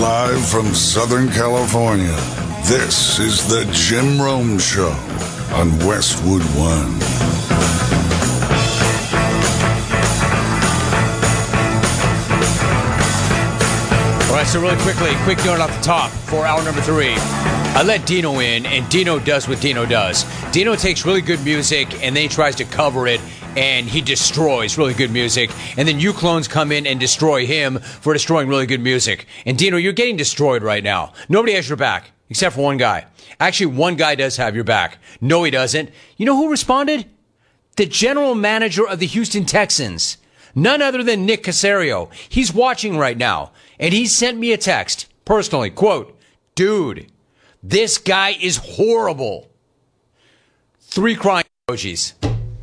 Live from Southern California, this is the Jim Rome Show on Westwood One. All right, so really quickly, quick note off the top for hour number 3. I let Dino in, and Dino does what Dino does. Dino takes really good music, and then he tries to cover it, and he destroys really good music. And then you clones come in and destroy him for destroying really good music. And Dino, you're getting destroyed right now. Nobody has your back, except for one guy. Actually, one guy does have your back. No, he doesn't. You know who responded? The general manager of the Houston Texans. None other than Nick Caserio. He's watching right now, and he sent me a text, personally, quote, "Dude, this guy is horrible." 3 crying emojis.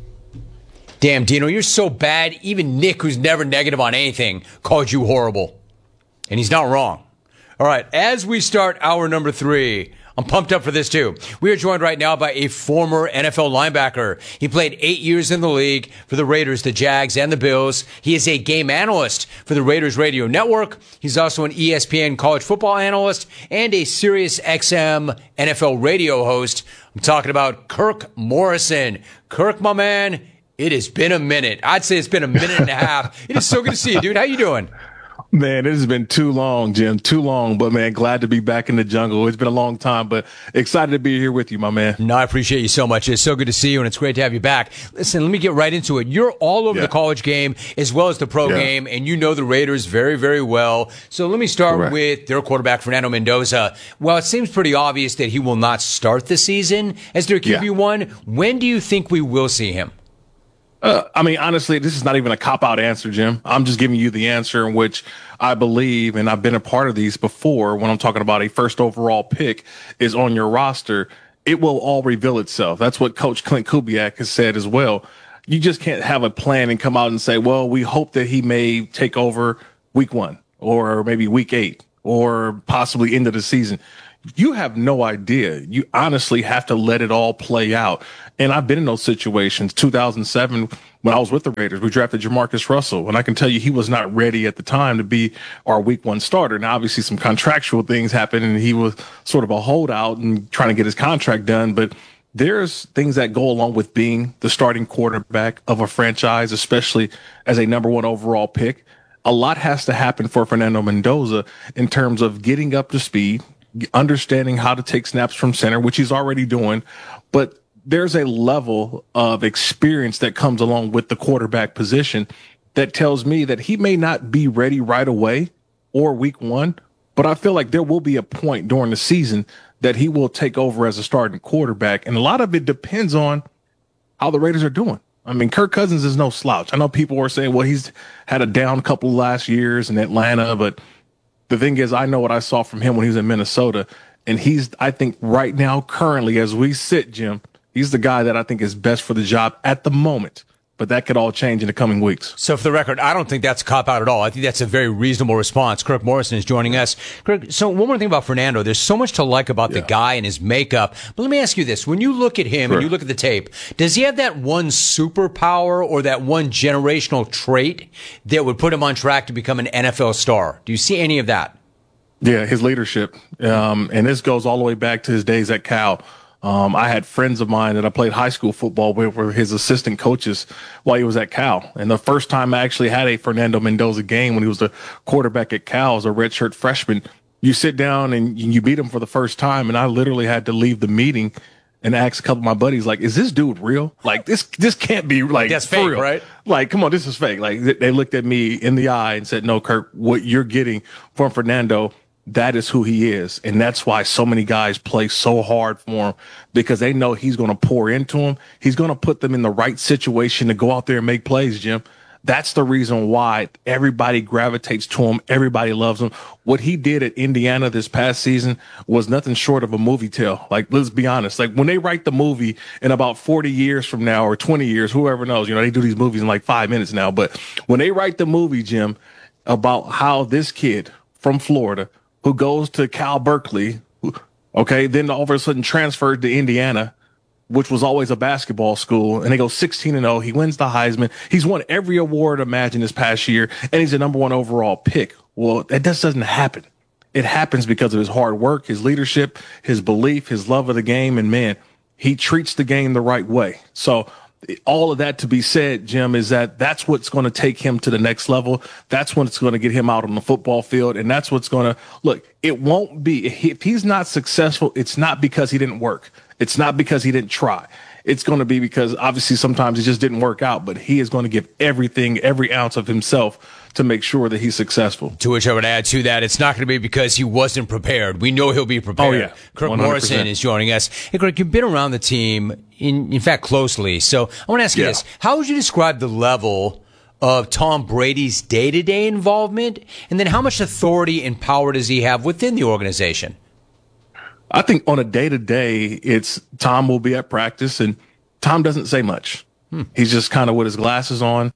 Damn, Dino, you're so bad, even Nick, who's never negative on anything, called you horrible. And he's not wrong. All right, as we start hour number 3, I'm pumped up for this too. We are joined right now by a former NFL linebacker. He played 8 years in the league for the Raiders, the Jags, and the Bills. He is a game analyst for the Raiders Radio Network. He's also an ESPN college football analyst and a Sirius XM NFL radio host. I'm talking about Kirk Morrison. Kirk, my man, it has been a minute. I'd say it's been a minute and a half. It is so good to see you, dude. How you doing? Man, it has been too long, Jim. Too long. But, man, glad to be back in the jungle. It's been a long time, but excited to be here with you, my man. No, I appreciate you so much. It's so good to see you, and it's great to have you back. Listen, let me get right into it. You're all over the college game as well as the pro game, and you know the Raiders very, very well. So let me start with their quarterback, Fernando Mendoza. Well, it seems pretty obvious that he will not start the season as their QB1. When do you think we will see him? I mean, honestly, this is not even a cop-out answer, Jim. I'm just giving you the answer in which I believe, and I've been a part of these before when I'm talking about a first overall pick is on your roster. It will all reveal itself. That's what Coach Clint Kubiak has said as well. You just can't have a plan and come out and say, well, we hope that he may take over week 1 or maybe week 8 or possibly end of the season. You have no idea. You honestly have to let it all play out. And I've been in those situations. 2007, when I was with the Raiders, we drafted Jamarcus Russell. And I can tell you he was not ready at the time to be our week 1 starter. Now, obviously, some contractual things happened, and he was sort of a holdout and trying to get his contract done. But there's things that go along with being the starting quarterback of a franchise, especially as a number 1 overall pick. A lot has to happen for Fernando Mendoza in terms of getting up to speed, understanding how to take snaps from center, which he's already doing, but there's a level of experience that comes along with the quarterback position that tells me that he may not be ready right away or week 1, but I feel like there will be a point during the season that he will take over as a starting quarterback. And a lot of it depends on how the Raiders are doing. I mean, Kirk Cousins is no slouch. I know people were saying, well, he's had a down couple last years in Atlanta, but the thing is, I know what I saw from him when he was in Minnesota, and he's, I think right now, currently, as we sit, Jim, he's the guy that I think is best for the job at the moment, but that could all change in the coming weeks. So for the record, I don't think that's a cop-out at all. I think that's a very reasonable response. Kirk Morrison is joining us. Kirk, so one more thing about Fernando. There's so much to like about the guy and his makeup. But let me ask you this. When you look at him and you look at the tape, does he have that one superpower or that one generational trait that would put him on track to become an NFL star? Do you see any of that? Yeah, his leadership. And this goes all the way back to his days at Cal. I had friends of mine that I played high school football with were his assistant coaches while he was at Cal. And the first time I actually had a Fernando Mendoza game when he was the quarterback at Cal as a redshirt freshman, you sit down and you beat him for the first time. And I literally had to leave the meeting and ask a couple of my buddies, like, is this dude real? Like, this can't be like, that's fake, real. Right? Like, come on, this is fake. Like, they looked at me in the eye and said, no, Kirk, what you're getting from Fernando, that is who he is. And that's why so many guys play so hard for him, because they know he's going to pour into them. He's going to put them in the right situation to go out there and make plays, Jim. That's the reason why everybody gravitates to him. Everybody loves him. What he did at Indiana this past season was nothing short of a movie tale. Like, let's be honest. Like, when they write the movie in about 40 years from now or 20 years, whoever knows, you know, they do these movies in like 5 minutes now. But when they write the movie, Jim, about how this kid from Florida who goes to Cal Berkeley, then all of a sudden transferred to Indiana, which was always a basketball school, and they go 16-0. He wins the Heisman. He's won every award imagined this past year, and he's a number 1 overall pick. Well, that just doesn't happen. it happens because of his hard work, his leadership, his belief, his love of the game. And man, he treats the game the right way. So all of that to be said, Jim, is that's what's going to take him to the next level. That's what's going to get him out on the football field. And that's what's going to look. It won't be if he's not successful. It's not because he didn't work. It's not because he didn't try. It's going to be because obviously sometimes it just didn't work out, but he is going to give everything, every ounce of himself to make sure that he's successful. To which I would add to that, it's not going to be because he wasn't prepared. We know he'll be prepared. Oh, yeah. Kirk 100%. Morrison is joining us. Hey, Kirk, you've been around the team, in fact, closely. So I want to ask you this. How would you describe the level of Tom Brady's day-to-day involvement? And then how much authority and power does he have within the organization? I think on a day-to-day, it's Tom will be at practice, and Tom doesn't say much. He's just kind of with his glasses on,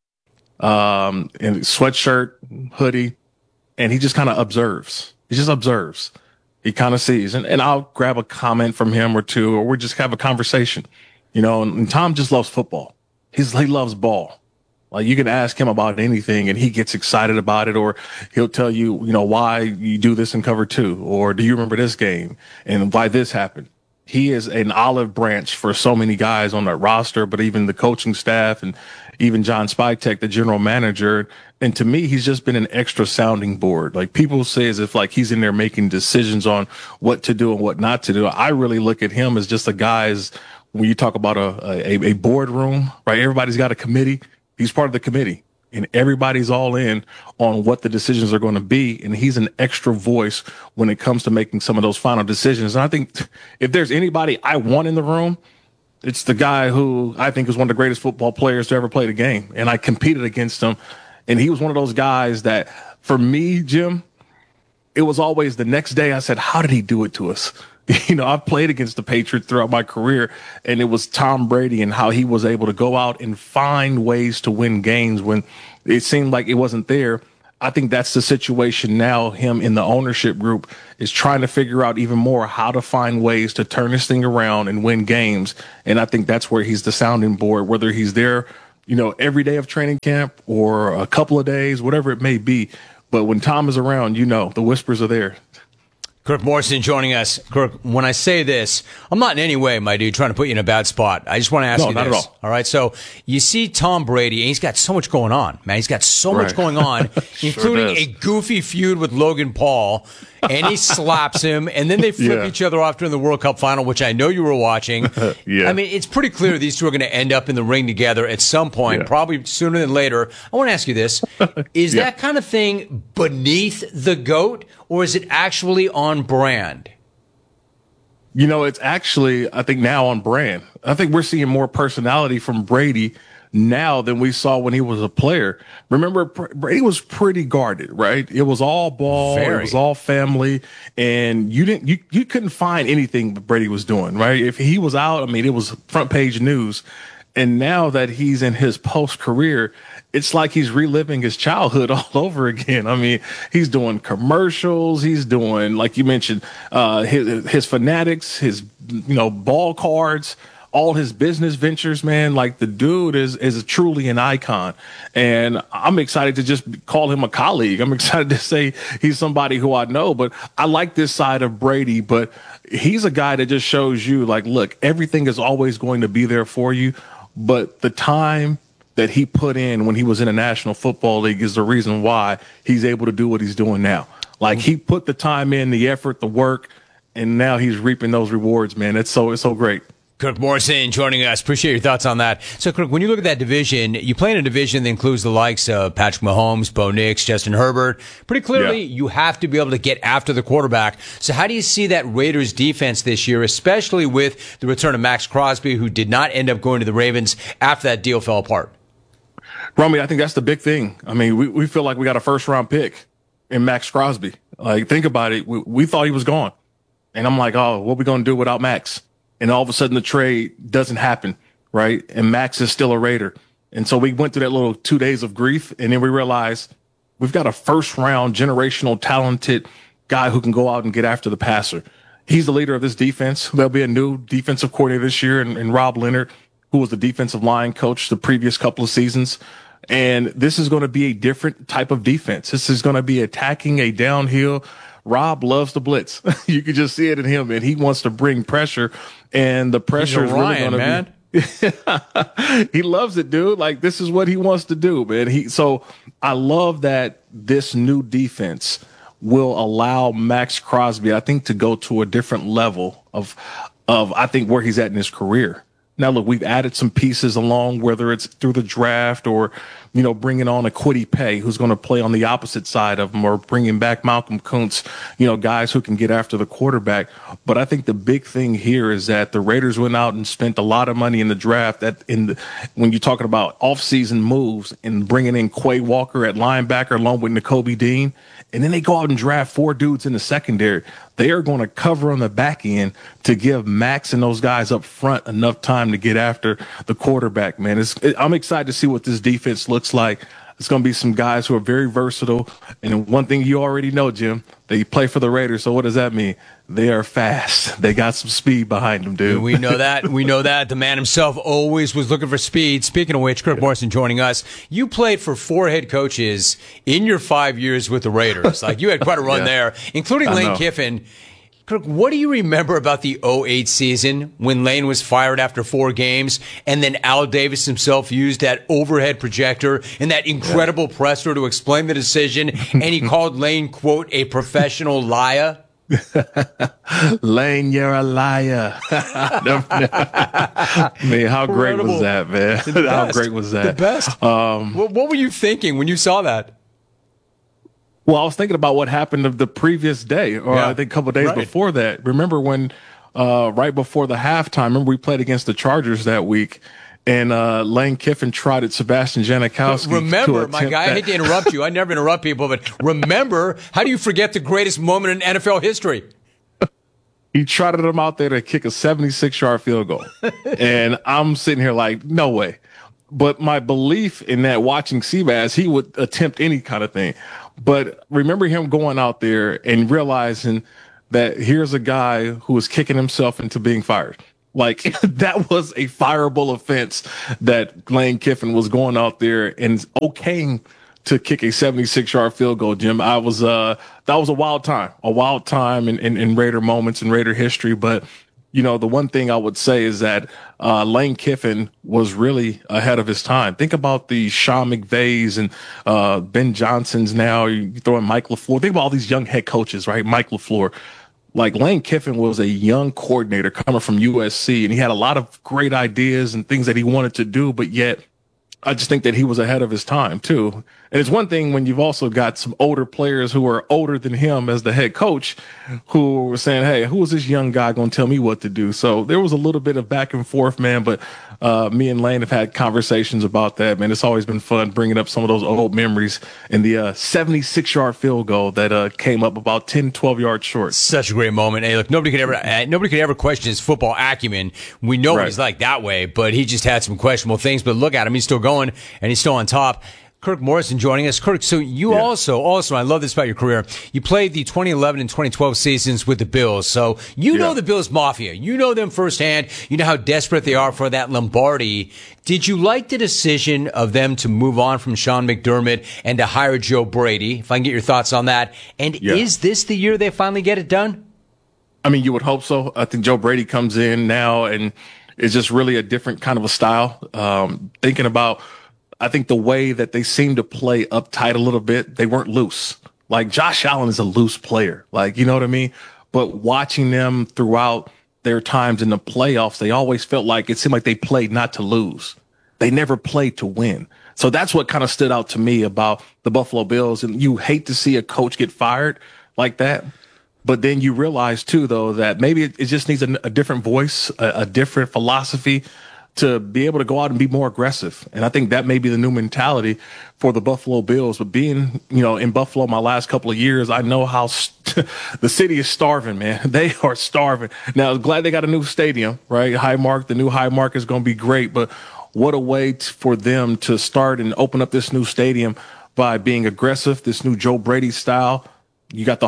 and sweatshirt, hoodie, and he just kind of observes. He just observes. He kind of sees, and I'll grab a comment from him or two, or we just have a conversation, and Tom just loves football. He loves ball. Like you can ask him about anything and he gets excited about it, or he'll tell you, why you do this in cover 2, or do you remember this game and why this happened? He is an olive branch for so many guys on that roster, but even the coaching staff and even John Spytek, the general manager. And to me, he's just been an extra sounding board. Like people say as if like he's in there making decisions on what to do and what not to do. I really look at him as just a guy's, when you talk about a boardroom, right? Everybody's got a committee. He's part of the committee, and everybody's all in on what the decisions are going to be. And he's an extra voice when it comes to making some of those final decisions. And I think if there's anybody I want in the room, it's the guy who I think is one of the greatest football players to ever play the game. And I competed against him. And he was one of those guys that for me, Jim, it was always the next day I said, how did he do it to us? I've played against the Patriots throughout my career, and it was Tom Brady and how he was able to go out and find ways to win games when it seemed like it wasn't there. I think that's the situation now. Him in the ownership group is trying to figure out even more how to find ways to turn this thing around and win games. And I think that's where he's the sounding board, whether he's there, every day of training camp or a couple of days, whatever it may be. But when Tom is around, the whispers are there. Kirk Morrison joining us. Kirk, when I say this, I'm not in any way, my dude, trying to put you in a bad spot. I just want to ask you this. No, not at all. All right, so you see Tom Brady, and he's got so much going on, man. He's got so much going on, including a goofy feud with Logan Paul, and he slaps him, and then they flip each other off during the World Cup final, which I know you were watching. I mean, it's pretty clear these two are going to end up in the ring together at some point, probably sooner than later. I want to ask you this. Is that kind of thing beneath the GOAT, or is it actually on brand? It's actually, I think, now on brand. I think we're seeing more personality from Brady now than we saw when he was a player. Remember, Brady was pretty guarded, right? It was all ball, It was all family, and you couldn't find anything that Brady was doing, right? If he was out, it was front page news. And now that he's in his post career, it's like he's reliving his childhood all over again. He's doing commercials. He's doing, like you mentioned, his fanatics, his, ball cards, all his business ventures, man. Like the dude is truly an icon. And I'm excited to just call him a colleague. I'm excited to say he's somebody who I know, but I like this side of Brady, but he's a guy that just shows you like, look, everything is always going to be there for you. But the time that he put in when he was in the National Football League is the reason why he's able to do what he's doing now. Like he put the time in, the effort, the work, and now he's reaping those rewards, man. It's so great. Kirk Morrison joining us. Appreciate your thoughts on that. So, Kirk, when you look at that division, you play in a division that includes the likes of Patrick Mahomes, Bo Nix, Justin Herbert. Pretty clearly, you have to be able to get after the quarterback. So how do you see that Raiders defense this year, especially with the return of Max Crosby, who did not end up going to the Ravens after that deal fell apart? Romy, I think that's the big thing. We feel like we got a first-round pick in Max Crosby. Like, think about it. We thought he was gone. And I'm like, oh, what are we going to do without Max? And all of a sudden the trade doesn't happen, right? And Max is still a Raider. And so we went through that little 2 days of grief, and then we realized we've got a first-round, generational, talented guy who can go out and get after the passer. He's the leader of this defense. There'll be a new defensive coordinator this year, and Rob Leonard, who was the defensive line coach the previous couple of seasons. And this is going to be a different type of defense. This is going to be attacking a downhill, Rob loves to blitz. You can just see it in him, and he wants to bring pressure, and the pressure is really going to be. He loves it, dude. Like, this is what he wants to do, man. So I love that this new defense will allow Max Crosby, I think, to go to a different level of I think where he's at in his career. Now, look, we've added some pieces along, whether it's through the draft or, bringing on a Kwity Paye who's going to play on the opposite side of him, or bringing back Malcolm Kuntz, guys who can get after the quarterback. But I think the big thing here is that the Raiders went out and spent a lot of money in the draft when you're talking about offseason moves and bringing in Quay Walker at linebacker along with Nakobe Dean. And then they go out and draft 4 dudes in the secondary. They are going to cover on the back end to give Max and those guys up front enough time to get after the quarterback, man. I'm excited to see what this defense looks like. It's going to be some guys who are very versatile. And one thing you already know, Jim, they play for the Raiders. So what does that mean? They are fast. They got some speed behind them, dude. We know that. We know that. The man himself always was looking for speed. Speaking of which, Kirk Morrison joining us. You played for 4 head coaches in your 5 years with the Raiders. Like, you had quite a run there, including Lane Kiffin. Kirk, what do you remember about the 2008 season when Lane was fired after 4 games and then Al Davis himself used that overhead projector and that incredible presser to explain the decision, and he called Lane, quote, a professional liar? Lane, you're a liar. Man, how great was that, man? How great was that? The best. What were you thinking when you saw that? Well, I was thinking about what happened the previous day, or I think a couple of days before that. Remember when, right before the halftime, remember we played against the Chargers that week, and Lane Kiffin trotted Sebastian Janikowski. Remember, my guy, I hate to interrupt you. I never interrupt people, but remember, how do you forget the greatest moment in NFL history? He trotted him out there to kick a 76-yard field goal. And I'm sitting here like, no way. But my belief in that, watching Seabass, he would attempt any kind of thing. But remember him going out there and realizing that here's a guy who was kicking himself into being fired. Like, that was a fireable offense that Lane Kiffin was going out there and okaying to kick a 76-yard field goal, Jim. That was a wild time in Raider moments in Raider history. But the one thing I would say is that Lane Kiffin was really ahead of his time. Think about the Sean McVays and Ben Johnsons now. You throw in Mike LaFleur. Think about all these young head coaches, right? Mike LaFleur. Like, Lane Kiffin was a young coordinator coming from USC, and he had a lot of great ideas and things that he wanted to do, but yet I just think that he was ahead of his time, too. And it's one thing when you've also got some older players who are older than him as the head coach who were saying, hey, who is this young guy going to tell me what to do? So there was a little bit of back and forth, man. But me and Lane have had conversations about that, man. It's always been fun bringing up some of those old memories, and the 76-yard field goal that came up about 10, 12 yards short. Such a great moment. Hey, look, nobody could ever question his football acumen. We know he's like that way, but he just had some questionable things. But look at him. He's still going, and he's still on top. Kirk Morrison joining us. Kirk, so you also, I love this about your career. You played the 2011 and 2012 seasons with the Bills. So you know the Bills Mafia. You know them firsthand. You know how desperate they are for that Lombardi. Did you like the decision of them to move on from Sean McDermott and to hire Joe Brady? If I can get your thoughts on that. And is this the year they finally get it done? I mean, you would hope so. I think Joe Brady comes in now and is just really a different kind of a style. Thinking about, I think the way that they seem to play uptight a little bit, they weren't loose. Like, Josh Allen is a loose player. Like, you know what I mean? But watching them throughout their times in the playoffs, they always felt like it seemed like they played not to lose. They never played to win. So that's what kind of stood out to me about the Buffalo Bills. And you hate to see a coach get fired like that. But then you realize, too, though, that maybe it just needs a different voice, a different philosophy to be able to go out and be more aggressive. And I think that may be the new mentality for the Buffalo Bills. But being, in Buffalo my last couple of years, I know how the city is starving, man. They are starving. Now, I'm glad they got a new stadium, right? Highmark, the new Highmark is going to be great. But what a way for them to start and open up this new stadium by being aggressive, this new Joe Brady style. You got the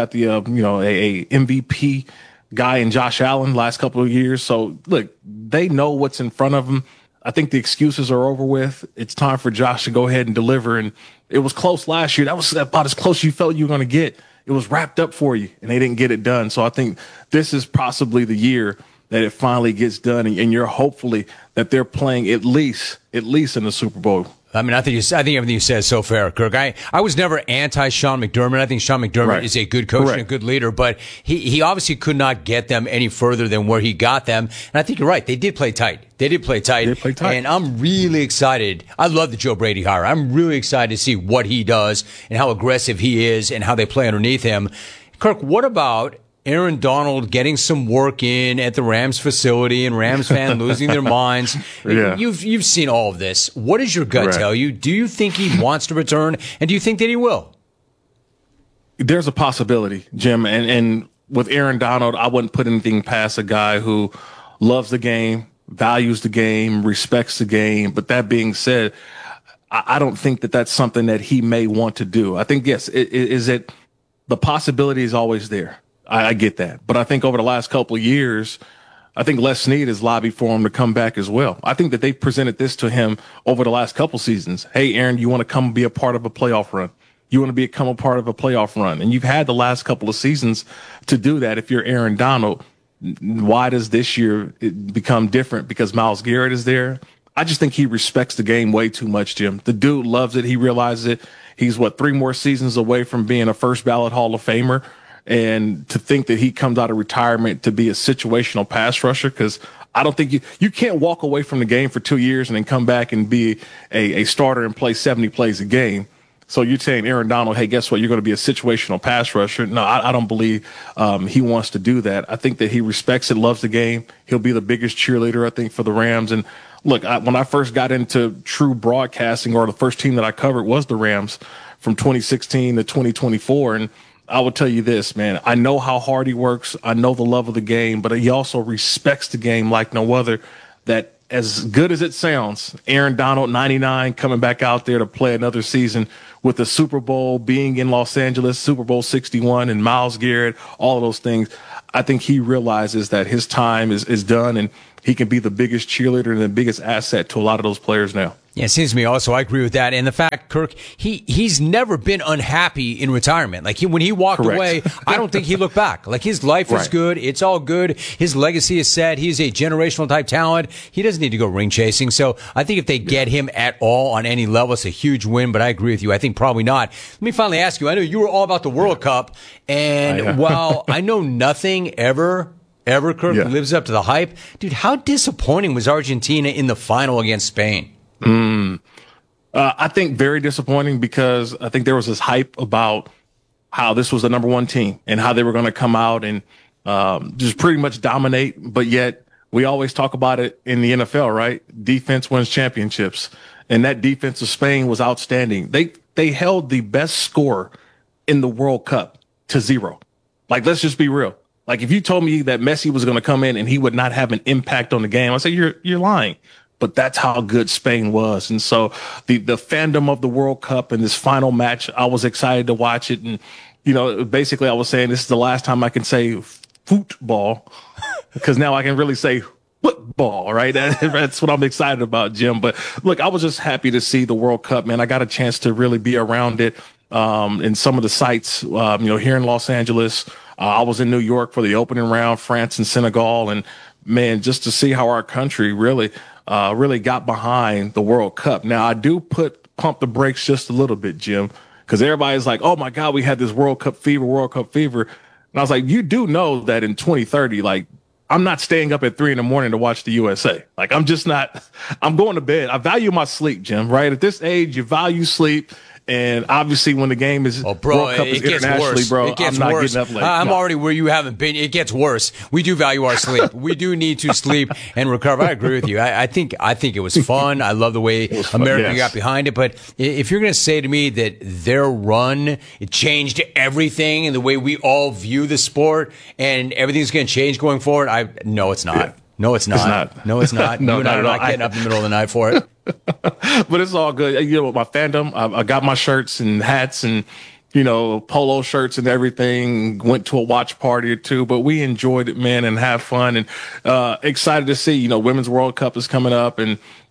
a MVP guy in Josh Allen last couple of years. So look, they know what's in front of them. I think the excuses are over with. It's time for Josh to go ahead and deliver. And it was close last year. That was about as close you felt you were going to get it was wrapped up for you and they didn't get it done. So I think this is possibly the year that it finally gets done, and you're hopefully that they're playing at least in the Super Bowl. I mean, I think everything you said is so fair, Kirk. I was never anti Sean McDermott. I think Sean McDermott is a good coach and a good leader, but he obviously could not get them any further than where he got them. And I think you're right. They did play tight. And I'm really excited. I love the Joe Brady hire. I'm really excited to see what he does and how aggressive he is and how they play underneath him. Kirk, what about Aaron Donald getting some work in at the Rams facility and Rams fans losing their minds? Yeah. You've seen all of this. What does your gut tell you? Do you think he wants to return, and do you think that he will? There's a possibility, Jim. And with Aaron Donald, I wouldn't put anything past a guy who loves the game, values the game, respects the game. But that being said, I don't think that that's something that he may want to do. I think, yes, the possibility is always there. I get that. But I think over the last couple of years, I think Les Snead has lobbied for him to come back as well. I think that they presented this to him over the last couple seasons. Hey, Aaron, you want to come be a part of a playoff run? You want to become a part of a playoff run? And you've had the last couple of seasons to do that. If you're Aaron Donald, why does this year it become different? Because Myles Garrett is there. I just think he respects the game way too much, Jim. The dude loves it. He realizes it. He's 3 more seasons away from being a first ballot Hall of Famer. And to think that he comes out of retirement to be a situational pass rusher, because I don't think you can't walk away from the game for 2 years and then come back and be a starter and play 70 plays a game. So you're saying Aaron Donald, hey, guess what? You're going to be a situational pass rusher. No, I don't believe he wants to do that. I think that he respects it, loves the game. He'll be the biggest cheerleader, I think, for the Rams. And look, when I first got into true broadcasting, or the first team that I covered was the Rams from 2016 to 2024. And I will tell you this, man, I know how hard he works. I know the love of the game, but he also respects the game like no other. That as good as it sounds, Aaron Donald, 99, coming back out there to play another season with the Super Bowl, being in Los Angeles, Super Bowl 61, and Myles Garrett, all of those things. I think he realizes that his time is done, and he can be the biggest cheerleader and the biggest asset to a lot of those players now. Yeah, it seems to me also. I agree with that. And the fact, Kirk, he's never been unhappy in retirement. Like when he walked away, I don't think he looked back. Like his life is good. It's all good. His legacy is set. He's a generational type talent. He doesn't need to go ring chasing. So I think if they get him at all on any level, it's a huge win. But I agree with you. I think probably not. Let me finally ask you. I know you were all about the World Cup. And while I know nothing ever, Kirk, lives up to the hype, dude, how disappointing was Argentina in the final against Spain? I think very disappointing, because I think there was this hype about how this was the number one team and how they were going to come out and just pretty much dominate. But yet we always talk about it in the NFL, right? Defense wins championships. And that defense of Spain was outstanding. They held the best score in the World Cup to 0. Like, let's just be real. Like, if you told me that Messi was going to come in and he would not have an impact on the game, I'd say you're lying. But that's how good Spain was. And so the fandom of the World Cup and this final match, I was excited to watch it. And, basically I was saying this is the last time I can say football, because now I can really say football, right? That's what I'm excited about, Jim. But look, I was just happy to see the World Cup, man. I got a chance to really be around it in some of the sites, here in Los Angeles. I was in New York for the opening round, France and Senegal. And, man, just to see how our country really got behind the World Cup. Now, I do pump the brakes just a little bit, Jim, because everybody's like, oh, my God, we had this World Cup fever. And I was like, you do know that in 2030, like, I'm not staying up at 3 a.m. to watch the USA. Like, I'm going to bed. I value my sleep, Jim, right? At this age, you value sleep. And obviously, when the game is World Cup is internationally, bro, I'm not getting up late. I'm already where you haven't been. It gets worse. We do value our sleep. We do need to sleep and recover. I agree with you. I think it was fun. I love the way America got behind it. But if you're going to say to me that their run, it changed everything and the way we all view the sport, and everything's going to change going forward, no, it's not. Yeah. No, it's not. No, it's not. No, you and I are not getting up in the middle of the night for it. But it's all good. With my fandom, I got my shirts and hats and, polo shirts and everything. Went to a watch party or two, but we enjoyed it, man, and have fun. And excited to see, Women's World Cup is coming up. And,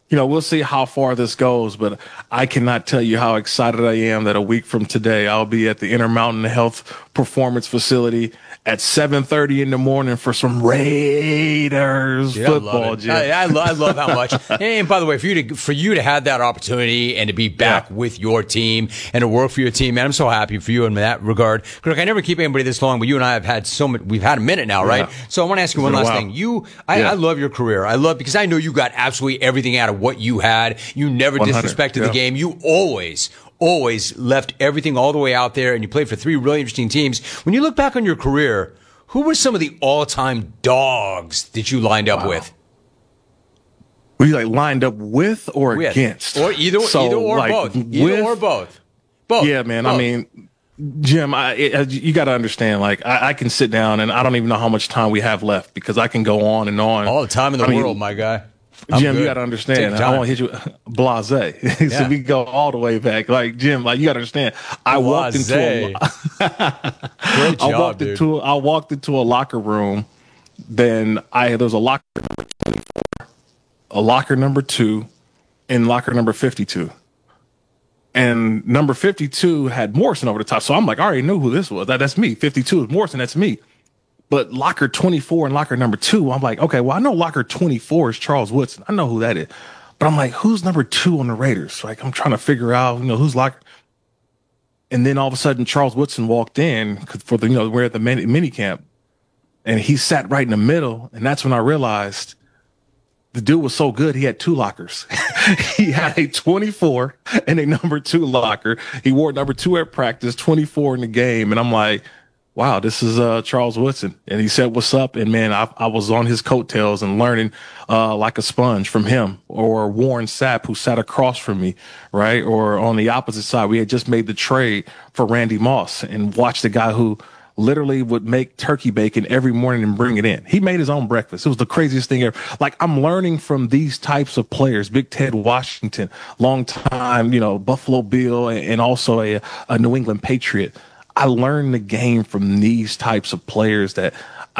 we'll see how far this goes, but I cannot tell you how excited I am that a week from today, I'll be at the Intermountain Health Performance Facility at 7:30 in the morning for some Raiders football, Jim. I love how much. And by the way, for you to have that opportunity and to be back with your team and to work for your team, man, I'm so happy for you in that regard. Kirk, I never keep anybody this long, but you and I have had we've had a minute now, right? So I want to ask you one last thing. I love your career. Because I know you got absolutely everything out of what you had. You never disrespected the game. You always left everything all the way out there, and you played for 3 really interesting teams. When you look back on your career, who were some of the all-time dogs that you lined up with? Were you lined up with or against? Or either or both. Either or both. Both. Yeah, man. Both. I mean, Jim, you got to understand, I can sit down and I don't even know how much time we have left because I can go on and on. All the time in the world, my guy. Jim, you got to understand. I won't hit you blasé. So we go all the way back. Jim, you got to understand. I walked into a locker room. Then there was a locker number 24, a locker number 2, and locker number 52. And number 52 had Morrison over the top. So I'm I already knew who this was. That's me. 52 is Morrison. That's me. But locker 24 and locker number 2, I'm okay, well, I know locker 24 is Charles Woodson. I know who that is. But I'm who's number 2 on the Raiders? I'm trying to figure out, who's locker. And then all of a sudden, Charles Woodson walked in for we're at the mini camp. And he sat right in the middle. And that's when I realized the dude was so good, he had 2 lockers. He had a 24 and a number 2 locker. He wore number 2 at practice, 24 in the game. And I'm wow, this is Charles Woodson. And he said, what's up? And man, I was on his coattails and learning like a sponge from him, or Warren Sapp, who sat across from me, right? Or on the opposite side, we had just made the trade for Randy Moss and watched a guy who literally would make turkey bacon every morning and bring it in. He made his own breakfast. It was the craziest thing ever. I'm learning from these types of players. Big Ted Washington, long time, Buffalo Bill, and also a New England Patriot. I learned the game from these types of players that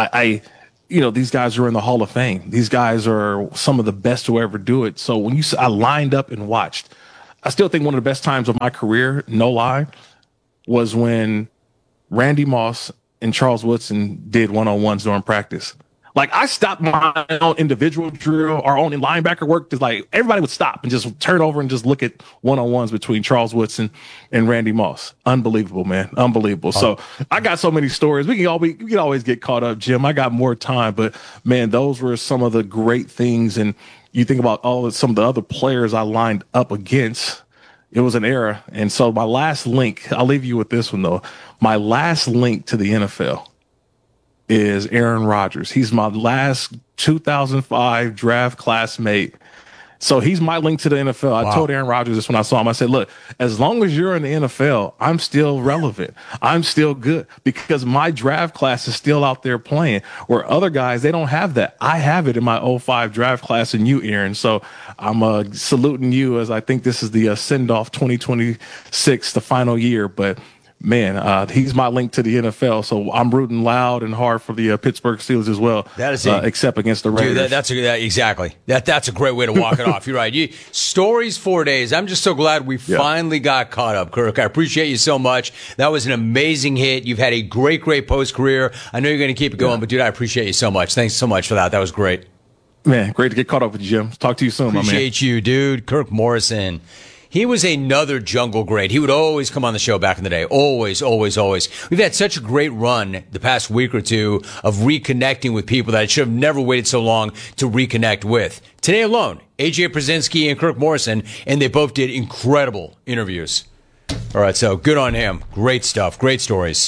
these guys are in the Hall of Fame. These guys are some of the best to ever do it. So when I lined up and watched, I still think one of the best times of my career, no lie, was when Randy Moss and Charles Woodson did one-on-ones during practice. I stopped my own individual drill, our own linebacker work, because everybody would stop and just turn over and just look at one-on-ones between Charles Woodson and Randy Moss. Unbelievable, man. Unbelievable. So I got so many stories. We can always get caught up, Jim. I got more time, but man, those were some of the great things. And you think about some of the other players I lined up against. It was an era. And so my last link, I'll leave you with this one though. My last link to the NFL is Aaron Rodgers. He's my last 2005 draft classmate. So he's my link to the NFL. Wow. I told Aaron Rodgers this when I saw him. I said, look, as long as you're in the NFL, I'm still relevant. I'm still good because my draft class is still out there playing, where other guys, they don't have that. I have it in my 05 draft class and you, Aaron. So I'm saluting you, as I think this is the send-off 2026, the final year. But man, he's my link to the NFL, so I'm rooting loud and hard for the Pittsburgh Steelers as well. That is except against the Raiders. Dude, exactly. That's a great way to walk it off. You're right. Stories 4 days. I'm just so glad we finally got caught up, Kirk. I appreciate you so much. That was an amazing hit. You've had a great post career. I know you're going to keep it going, but dude, I appreciate you so much. Thanks so much for that. That was great. Man, great to get caught up with you, Jim. Talk to you soon, my man. Appreciate you, dude. Kirk Morrison. He was another jungle great. He would always come on the show back in the day. Always, always, always. We've had such a great run the past week or two of reconnecting with people that I should have never waited so long to reconnect with. Today alone, AJ Przinsky and Kirk Morrison, and they both did incredible interviews. All right, so good on him. Great stuff. Great stories.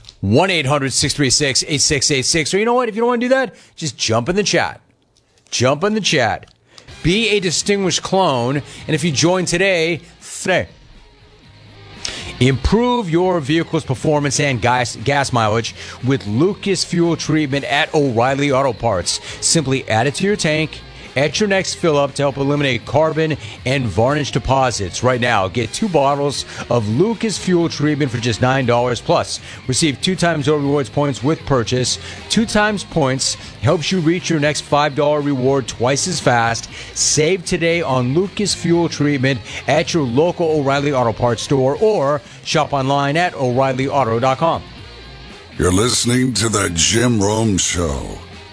1-800-636-8686. Or you know what? If you don't want to do that, just jump in the chat. Jump in the chat. Be a distinguished clone, and if you join today, improve your vehicle's performance and gas mileage with Lucas Fuel Treatment at O'Reilly Auto Parts. Simply add it to your tank, at your next fill-up to help eliminate carbon and varnish deposits. Right now, get 2 bottles of Lucas Fuel Treatment for just $9. Plus, receive 2 times O'er Rewards points with purchase. 2 times points helps you reach your next $5 reward twice as fast. Save today on Lucas Fuel Treatment at your local O'Reilly Auto Parts store or shop online at O'ReillyAuto.com. You're listening to the Jim Rome Show.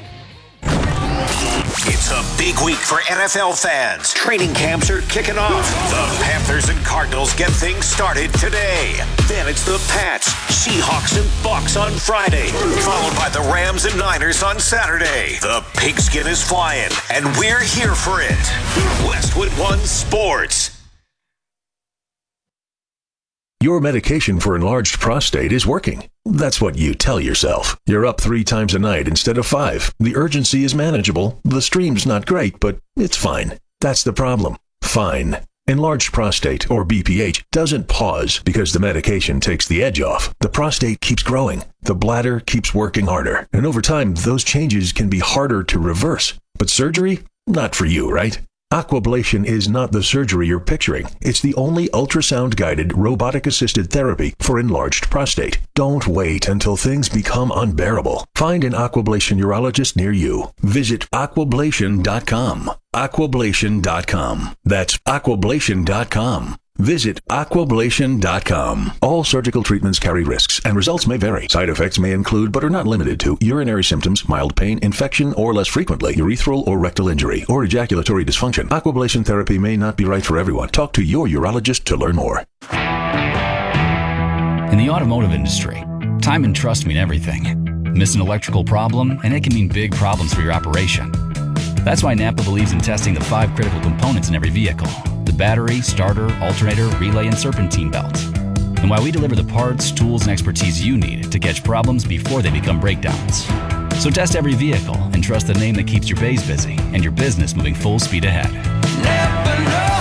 It's a big week for NFL fans. Training camps are kicking off. The Panthers and Cardinals get things started today. Then it's the Pats, Seahawks, and Bucks on Friday, followed by the Rams and Niners on Saturday. The pigskin is flying, and we're here for it. Westwood One Sports. Your medication for enlarged prostate is working. That's what you tell yourself. You're up 3 times a night instead of 5. The urgency is manageable. The stream's not great, but it's fine. That's the problem. Fine. Enlarged prostate, or BPH, doesn't pause because the medication takes the edge off. The prostate keeps growing. The bladder keeps working harder. And over time, those changes can be harder to reverse. But surgery? Not for you, right? Aquablation is not the surgery you're picturing. It's the only ultrasound-guided, robotic-assisted therapy for enlarged prostate. Don't wait until things become unbearable. Find an Aquablation urologist near you. Visit aquablation.com. Aquablation.com. That's aquablation.com. Visit aquablation.com. All surgical treatments carry risks, and results may vary. Side effects may include, but are not limited to, urinary symptoms, mild pain, infection, or less frequently, urethral or rectal injury, or ejaculatory dysfunction. Aquablation therapy may not be right for everyone. Talk to your urologist to learn more. In the automotive industry, time and trust mean everything. Miss an electrical problem, and it can mean big problems for your operation. That's why Napa believes in testing the 5 critical components in every vehicle: the battery, starter, alternator, relay, and serpentine belt. And why we deliver the parts, tools, and expertise you need to catch problems before they become breakdowns. So test every vehicle and trust the name that keeps your bays busy and your business moving full speed ahead. Napa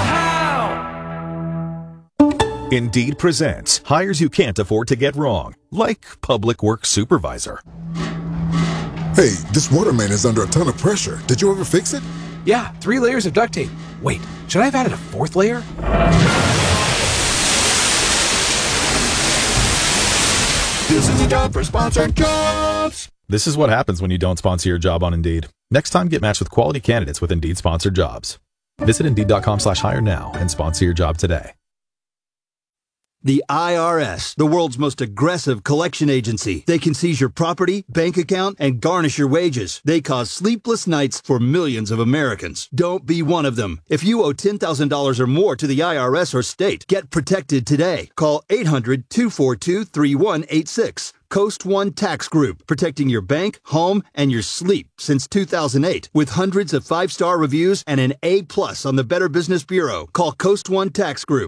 know-how. Indeed presents hires you can't afford to get wrong, like public works supervisor. Hey, this water main is under a ton of pressure. Did you ever fix it? Yeah, 3 layers of duct tape. Wait, should I have added a 4th layer? This is the job for sponsored jobs. This is what happens when you don't sponsor your job on Indeed. Next time, get matched with quality candidates with Indeed sponsored jobs. Visit Indeed.com/hire now and sponsor your job today. The IRS, the world's most aggressive collection agency. They can seize your property, bank account, and garnish your wages. They cause sleepless nights for millions of Americans. Don't be one of them. If you owe $10,000 or more to the IRS or state, get protected today. Call 800-242-3186. Coast One Tax Group, protecting your bank, home, and your sleep since 2008. With hundreds of 5-star reviews and an A+ on the Better Business Bureau. Call Coast One Tax Group,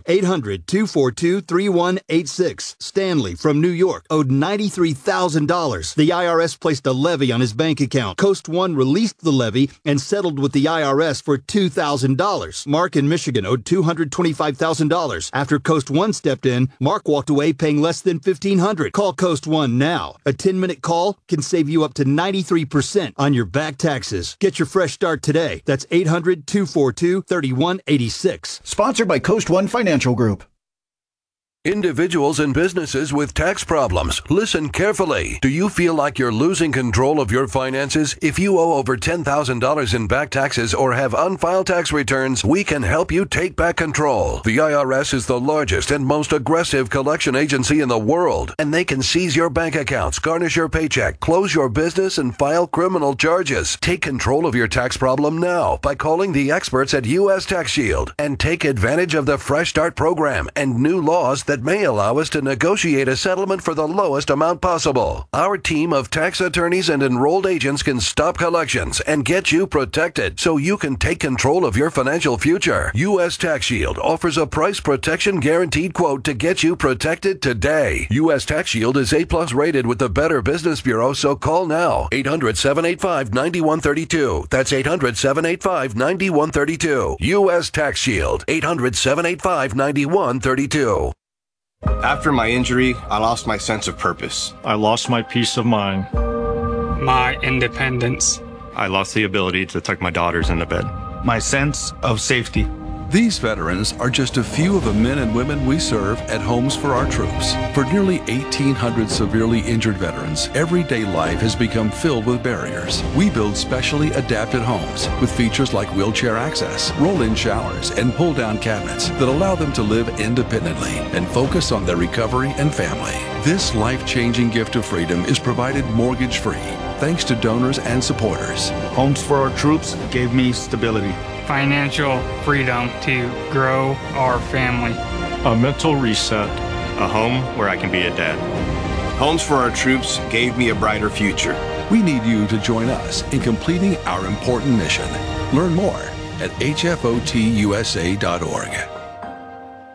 800-242-3186. Stanley from New York owed $93,000. The IRS placed a levy on his bank account. Coast One released the levy and settled with the IRS for $2,000. Mark in Michigan owed $225,000. After Coast One stepped in, Mark walked away paying less than $1,500. Call Coast One now. A 10-minute call can save you up to 93% on your back taxes. Get your fresh start today. That's 800-242-3186. Sponsored by Coast One Financial Group. Individuals and businesses with tax problems, listen carefully. Do you feel like you're losing control of your finances? If you owe over $10,000 in back taxes or have unfiled tax returns, we can help you take back control. The IRS is the largest and most aggressive collection agency in the world, and they can seize your bank accounts, garnish your paycheck, close your business, and file criminal charges. Take control of your tax problem now by calling the experts at U.S. Tax Shield and take advantage of the Fresh Start program and new laws that may allow us to negotiate a settlement for the lowest amount possible. Our team of tax attorneys and enrolled agents can stop collections and get you protected so you can take control of your financial future. U.S. Tax Shield offers a price protection guaranteed quote to get you protected today. U.S. Tax Shield is A+ rated with the Better Business Bureau, so call now. 800-785-9132. That's 800-785-9132. U.S. Tax Shield. 800-785-9132. After my injury, I lost my sense of purpose. I lost my peace of mind. My independence. I lost the ability to tuck my daughters into bed. my sense of safety. These veterans are just a few of the men and women we serve at Homes for Our Troops. For nearly 1,800 severely injured veterans, everyday life has become filled with barriers. We build specially adapted homes with features like wheelchair access, roll-in showers, and pull-down cabinets that allow them to live independently and focus on their recovery and family. This life-changing gift of freedom is provided mortgage-free, thanks to donors and supporters. Homes for Our Troops gave me stability, financial freedom to grow our family, a mental reset, a home where I can be a dad. Homes for Our Troops gave me a brighter future. We need you to join us in completing our important mission. Learn more at hfotusa.org.